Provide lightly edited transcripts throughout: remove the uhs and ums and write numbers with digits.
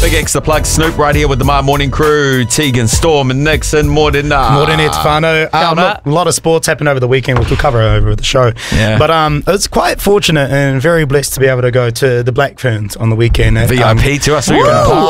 Big Extra Plug, Snoop right here with the My Morning Crew. Tegan, Storm and Nixon. Morena. Morning, it's whānau. Look, a lot of sports happened over the weekend, which we'll cover over the show. Yeah. But I was quite fortunate and very blessed to be able to go to the Black Ferns on the weekend. VIP to us.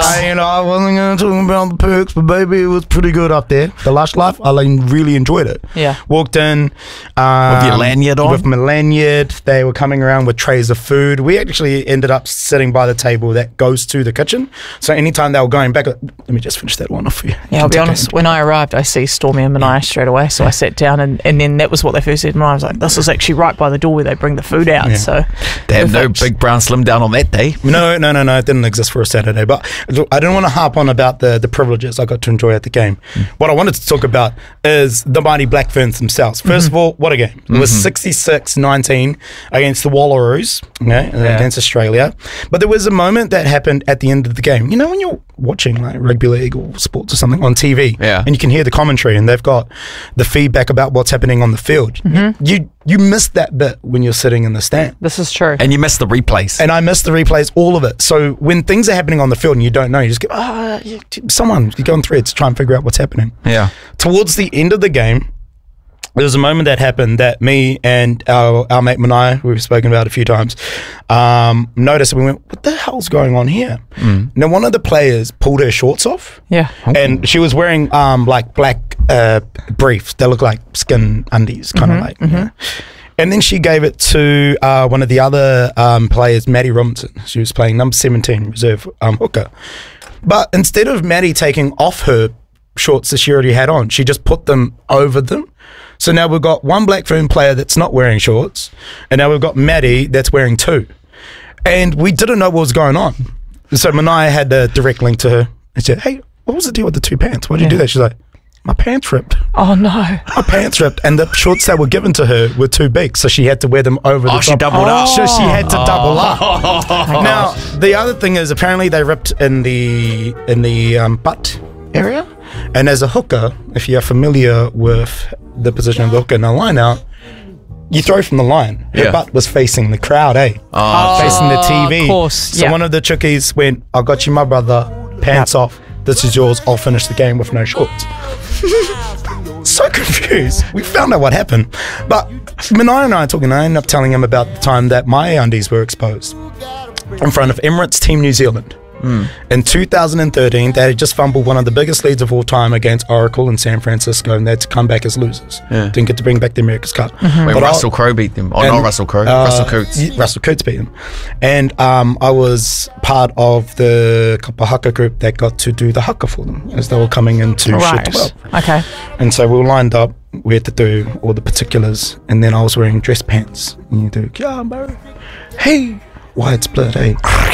I wasn't going to talk about the perks, but baby, it was pretty good up there. The lush life, I really enjoyed it. Yeah. Walked in. With your lanyard on? With my lanyard. They were coming around with trays of food. We actually ended up sitting by the table that goes to the kitchen. So anytime they were going back, let me just finish that one off for you. Yeah, I'll be honest, when I arrived, I see Stormy and Manai straight away. So I sat down and then that was what they first said. And I was like, this is actually right by the door where they bring the food out. Yeah. So They had no big brown slim down on that day. No, it didn't exist for a Saturday. But I didn't want to harp on about the privileges I got to enjoy at the game. What I wanted to talk about is the mighty Black Ferns themselves. First of all, what a game. It was 66-19 against the Wallaroos, against Australia. But there was a moment that happened at the end of the game. You know when you're watching like rugby league or sports or something on TV, and you can hear the commentary and they've got the feedback about what's happening on the field. You miss that bit when you're sitting in the stand. this is true. And you missed the replays. And I miss the replays, all of it. So when things are happening on the field and you don't know, you just go, you go on threads to try and figure out what's happening. Yeah. Towards the end of the game, there was a moment that happened that me and our mate Manai, who we've spoken about a few times, noticed, and we went, what the hell's going on here? Now, one of the players pulled her shorts off. Yeah. And she was wearing like black briefs. They look like skin undies, kind of like. You know? And then she gave it to one of the other players, Maddie Robinson. She was playing number 17, reserve hooker. But instead of Maddie taking off her shorts that she already had on, she just put them over them. So now we've got one Black Fern player that's not wearing shorts, and now we've got Maddie that's wearing two. And we didn't know what was going on. So Manai had a direct link to her and said, hey, what was the deal with the two pants? Why did you do that? She's like, my pants ripped. Oh, no. My pants ripped, and the shorts that were given to her were too big, so she had to wear them over the top. She doubled up. So she had to double up. Now, the other thing is apparently they ripped in the butt area, and as a hooker, if you're familiar with the position of the hooker in a line out, you throw from the line. Her butt was facing the crowd, facing the TV. Of course. So one of the chickies went, I got you, my brother, pants off. This is yours. I'll finish the game with no shorts. So confused. We found out what happened. But Manai and I are talking. I ended up telling him about the time that my undies were exposed in front of Emirates Team New Zealand. In 2013, they had just fumbled one of the biggest leads of all time against Oracle in San Francisco, and they had to come back as losers. Didn't get to bring back the America's Cup. When Russell Crowe beat them. Oh, not Russell Crowe. Russell Coates. Russell Coates beat them. And I was part of the haka group that got to do the haka for them as they were coming into Shit 12. Okay. And so we were lined up. We had to do all the particulars, and then I was wearing dress pants. And you do, yeah, bro. Hey, wide split, hey.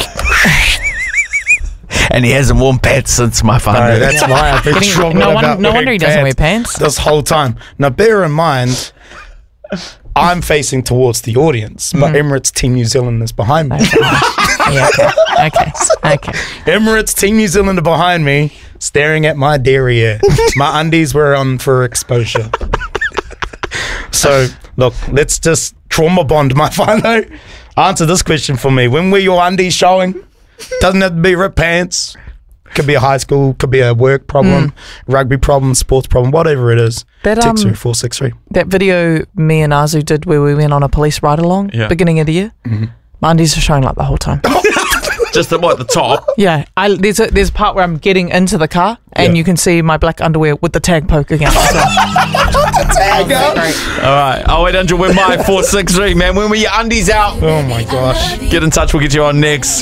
And he hasn't worn pants since my father. That's why I've been struggling No about wonder he doesn't wear pants. this whole time. Now, bear in mind, I'm facing towards the audience, but Emirates Team New Zealand is behind me. Okay. Emirates Team New Zealand are behind me, staring at my derriere. My undies were on for exposure. So, look, let's just trauma bond my whānau. Answer this question for me. When were your undies showing? Doesn't have to be ripped pants. Could be a high school, could be a work problem, rugby problem, sports problem, whatever it is. That, Text 463. That video me and Azu did where we went on a police ride along, beginning of the year, my undies are showing like the whole time. Just at the top. Yeah, there's a part where I'm getting into the car and you can see my black underwear with the tag poking out. Tag out. All right. 0800 with my 463, man. When were your undies out? Oh my gosh. Get in touch. We'll get you on next.